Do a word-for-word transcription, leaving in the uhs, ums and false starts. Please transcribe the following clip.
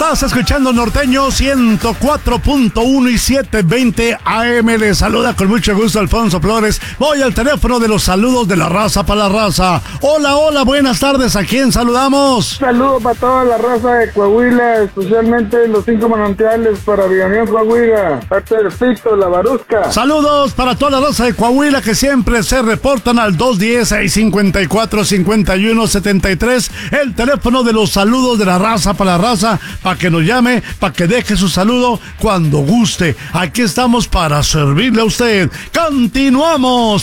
Estás escuchando Norteño ciento cuatro punto uno y setecientos veinte A M. Les saluda con mucho gusto Alfonso Flores. Voy al teléfono de los saludos de la raza para la raza. Hola, hola, buenas tardes. ¿A quién saludamos? Saludos para toda la raza de Coahuila, especialmente los cinco manantiales para Villamión, Coahuila. Perfecto, la Barusca. Saludos para toda la raza de Coahuila que siempre se reportan al dos uno cero, seis cinco cuatro, cinco uno siete tres. El teléfono de los saludos de la raza para la raza, para que nos llame, para que deje su saludo cuando guste. Aquí estamos para servirle a usted. Continuamos.